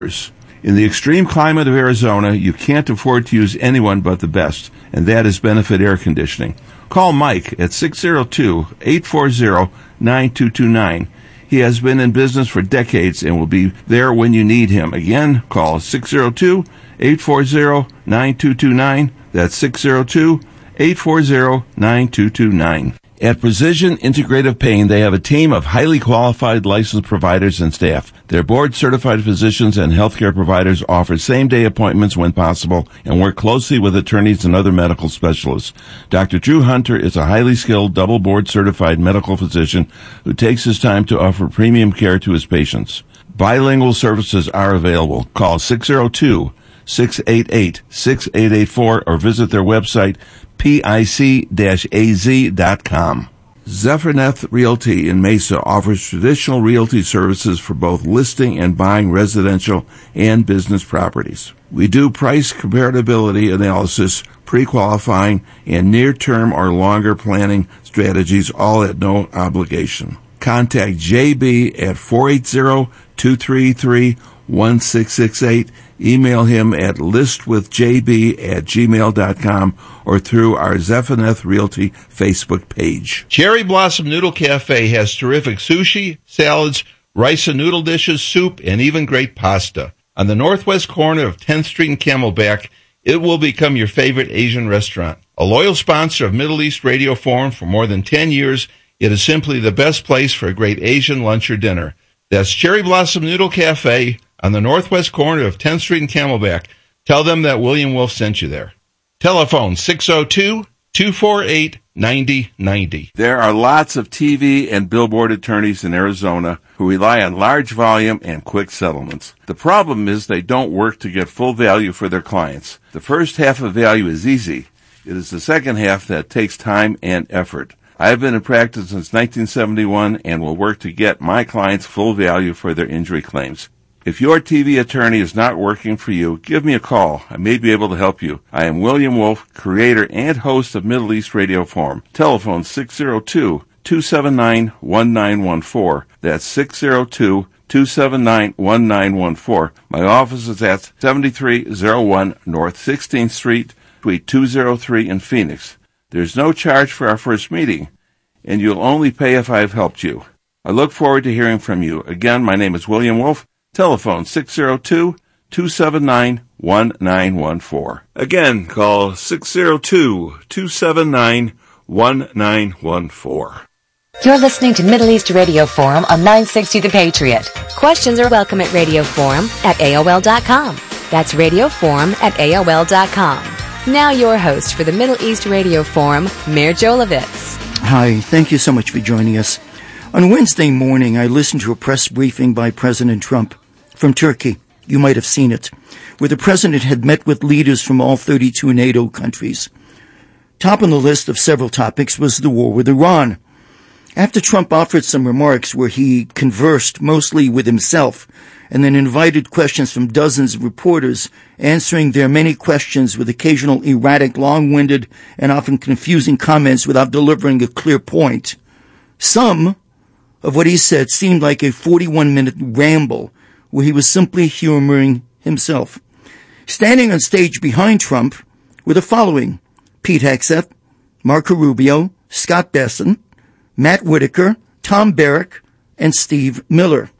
In the extreme climate of Arizona, you can't afford to use anyone but the best, and that is Benefit Air Conditioning. Call Mike at 602-840-9229. He has been in business for decades and will be there when you need him. Again, call 602-840-9229. That's 602-840-9229. At Precision Integrative Pain, they have a team of highly qualified licensed providers and staff. Their board-certified physicians and healthcare providers offer same-day appointments when possible and work closely with attorneys and other medical specialists. Dr. Drew Hunter is a highly skilled, double board-certified medical physician who takes his time to offer premium care to his patients. Bilingual services are available. Call 602-688-6884 or visit their website, pic-az.com. Zephyrneth Realty in Mesa offers traditional realty services for both listing and buying residential and business properties. We do price comparability analysis, pre-qualifying, and near-term or longer planning strategies, all at no obligation. Contact JB at 480-233-1668. Email him at listwithjb@gmail.com or through our Zephyrneth Realty Facebook page. Cherry Blossom Noodle Cafe has terrific sushi, salads, rice and noodle dishes, soup, and even great pasta. On the northwest corner of 10th Street and Camelback, it will become your favorite Asian restaurant. A loyal sponsor of Middle East Radio Forum for more than 10 years, it is simply the best place for a great Asian lunch or dinner. That's Cherry Blossom Noodle Cafe on the northwest corner of 10th Street and Camelback. Tell them that William Wolf sent you there. Telephone 602-248-9090. There are lots of TV and billboard attorneys in Arizona who rely on large volume and quick settlements. The problem is they don't work to get full value for their clients. The first half of value is easy. It is the second half that takes time and effort. I have been in practice since 1971 and will work to get my clients full value for their injury claims. If your TV attorney is not working for you, give me a call. I may be able to help you. I am William Wolf, creator and host of Middle East Radio Forum. Telephone 602-279-1914. That's 602-279-1914. My office is at 7301 North 16th Street, Suite 203 in Phoenix. There's no charge for our first meeting, and you'll only pay if I've helped you. I look forward to hearing from you. Again, my name is William Wolf. Telephone 602-279-1914. Again, call 602-279-1914. You're listening to Middle East Radio Forum on 960 The Patriot. Questions are welcome at radioforum@aol.com. That's radioforum@aol.com. Now your host for the Middle East Radio Forum, Meir Jolovitz. Hi, thank you so much for joining us. On Wednesday morning, I listened to a press briefing by President Trump from Turkey. You might have seen it, where the president had met with leaders from all 32 NATO countries. Top on the list of several topics was the war with Iran. After Trump offered some remarks where he conversed mostly with himself and then invited questions from dozens of reporters, answering their many questions with occasional erratic, long-winded, and often confusing comments without delivering a clear point, some of what he said seemed like a 41-minute ramble where he was simply humoring himself. Standing on stage behind Trump were the following: Pete Hegseth, Marco Rubio, Scott Bessent, Matt Whitaker, Tom Barrack, and Steve Miller.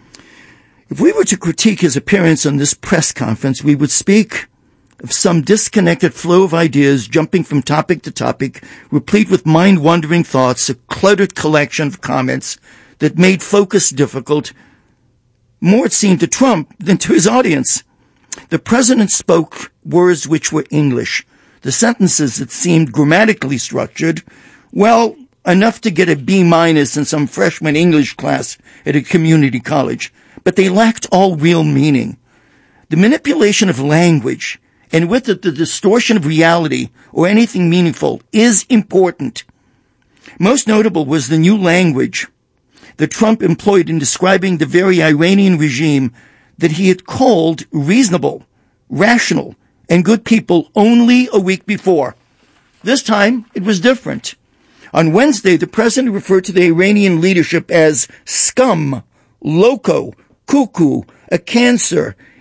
If we were to critique his appearance on this press conference, we would speak of some disconnected flow of ideas jumping from topic to topic, replete with mind-wandering thoughts, a cluttered collection of comments that made focus difficult. More it seemed to Trump than to his audience. The president spoke words which were English. The sentences that seemed grammatically structured, well, enough to get a B- in some freshman English class at a community college. But they lacked all real meaning. The manipulation of language, and with it the distortion of reality or anything meaningful, is important. Most notable was the new language that Trump employed in describing the very Iranian regime that he had called reasonable, rational, and good people only a week before. This time, it was different. On Wednesday, the president referred to the Iranian leadership as scum, loco, cuckoo, a cancer